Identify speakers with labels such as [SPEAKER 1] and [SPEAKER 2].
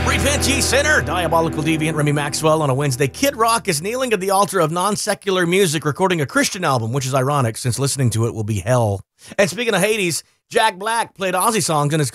[SPEAKER 1] Repent ye sinner, diabolical deviant Remy Maxwell on a Wednesday. Kid Rock is kneeling at the altar of non-secular music, recording a Christian album, which is ironic since listening to it will be hell. And speaking of Hades, Jack Black played Ozzy songs in his